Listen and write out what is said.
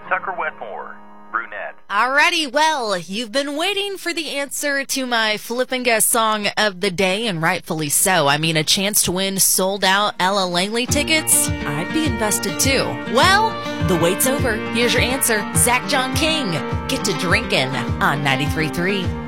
Tucker Wetmore, brunette. Alrighty, well, you've been waiting for the answer to my flip and guess song of the day, and rightfully so. I mean, a chance to win sold-out Ella Langley tickets? I'd be invested too. Well, the wait's over. Here's your answer. Zach John King. Get to drinking on 93.3.